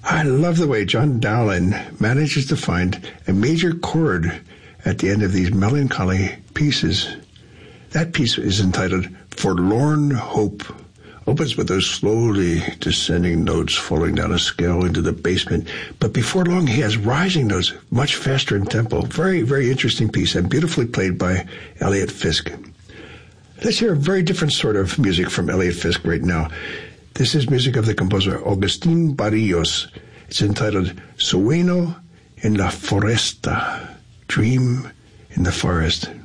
I love the way John Dowland manages to find a major chord at the end of these melancholy pieces. That piece is entitled Forlorn Hope. Opens with those slowly descending notes falling down a scale into the basement. But before long, he has rising notes, much faster in tempo. Very, very interesting piece and beautifully played by Elliot Fisk. Let's hear a very different sort of music from Elliot Fisk right now. This is music of the composer Agustín Barrios. It's entitled Sueño en la Foresta, Dream in the Forest.